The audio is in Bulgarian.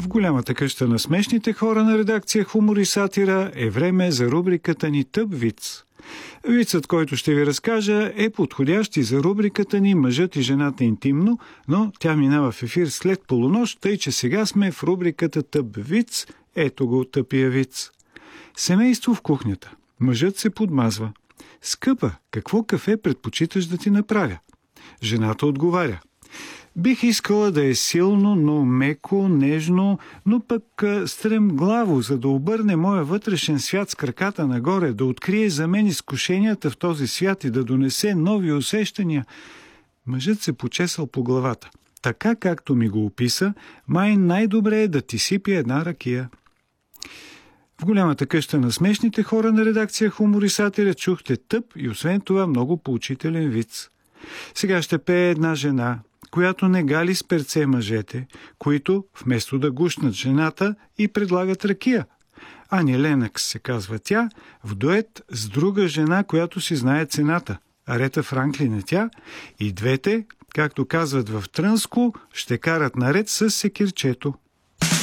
В голямата къща на смешните хора на редакция Хумор и сатира е време за рубриката ни Тъп виц. Вицът, който ще ви разкажа, е подходящ и за рубриката ни Мъжът и жената интимно, но тя минава в ефир след полунощ, тъй че сега сме в рубриката Тъп виц. Ето го тъпия виц. Семейство в кухнята. Мъжът се подмазва. Скъпа, какво кафе предпочиташ да ти направя? Жената отговаря. Бих искала да е силно, но меко, нежно, но пък стремглаво, за да обърне моя вътрешен свят с краката нагоре, да открие за мен изкушенията в този свят и да донесе нови усещания. Мъжът се почесал по главата. Така както ми го описа, май най-добре е да ти сипи една ракия. В голямата къща на смешните хора на редакция Хумор и сатира чухте тъп и освен това много поучителен виц. Сега ще пее една жена, която не гали с перце мъжете, които, вместо да гушнат жената, и предлагат ракия. Ани Ленъкс се казва тя, в дует с друга жена, която си знае цената. Арета Франклин е тя, и двете, както казват в Трънско, ще карат наред с секирчето.